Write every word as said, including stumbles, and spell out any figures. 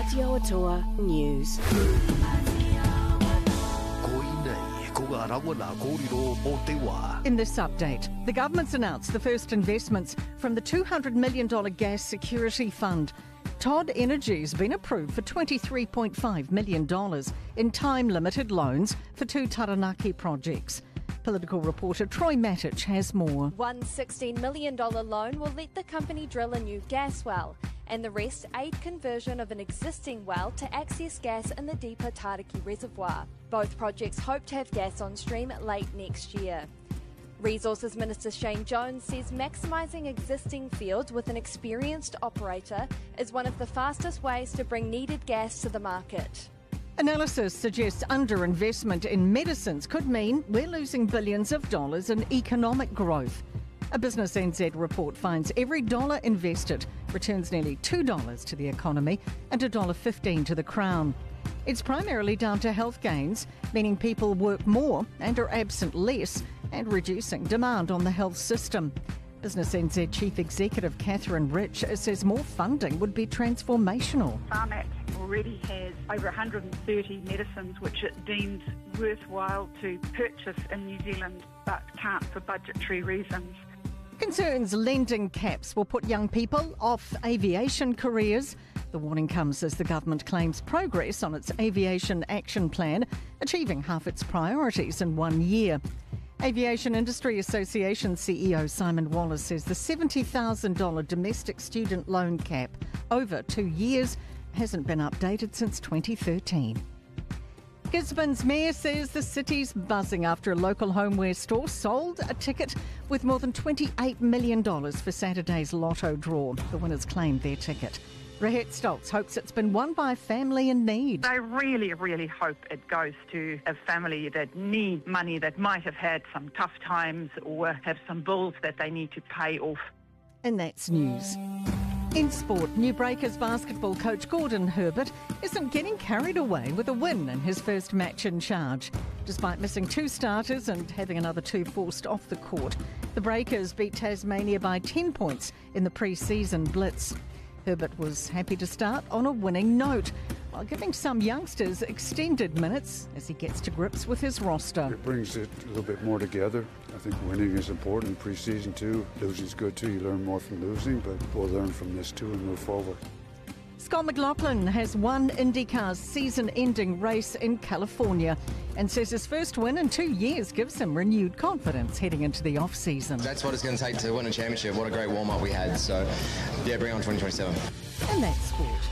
Aotearoa News. In this update, the government's announced the first investments from the two hundred million dollars Gas Security Fund. Todd Energy's been approved for twenty-three point five million dollars in time-limited loans for two Taranaki projects. Political reporter Troy Matic has more. One sixteen million dollars loan will let the company drill a new gas well, and the rest aid conversion of an existing well to access gas in the deeper Tariki Reservoir. Both projects hope to have gas on stream late next year. Resources Minister Shane Jones says maximising existing fields with an experienced operator is one of the fastest ways to bring needed gas to the market. Analysis suggests underinvestment in medicines could mean we're losing billions of dollars in economic growth. A Business N Z report finds every dollar invested returns nearly two dollars to the economy and one dollar fifteen to the Crown. It's primarily down to health gains, meaning people work more and are absent less, and reducing demand on the health system. Business N Z Chief Executive Catherine Rich says more funding would be transformational. Pharmac already has over one hundred thirty medicines which it deems worthwhile to purchase in New Zealand but can't for budgetary reasons. Concerns lending caps will put young people off aviation careers. The warning comes as the government claims progress on its aviation action plan, achieving half its priorities in one year. Aviation Industry Association C E O Simon Wallace says the seventy thousand dollars domestic student loan cap over two years hasn't been updated since twenty thirteen. Gisborne's mayor says the city's buzzing after a local homeware store sold a ticket with more than twenty-eight million dollars for Saturday's lotto draw. The winners claimed their ticket. Rahet Stoltz hopes it's been won by a family in need. I really, really hope it goes to a family that needs money, that might have had some tough times or have some bills that they need to pay off. And that's news. In sport, New Breakers basketball coach Gordon Herbert isn't getting carried away with a win in his first match in charge. Despite missing two starters and having another two forced off the court, the Breakers beat Tasmania by ten points in the pre-season blitz. Herbert was happy to start on a winning note, while giving some youngsters extended minutes as he gets to grips with his roster. It brings it a little bit more together. I think winning is important pre-season too. Losing is good too. You learn more from losing, but we'll learn from this too and move forward. Scott McLaughlin has won IndyCar's season-ending race in California and says his first win in two years gives him renewed confidence heading into the off-season. That's what it's going to take to win a championship. What a great warm-up we had. So, yeah, bring on twenty twenty-seven. And that's sport.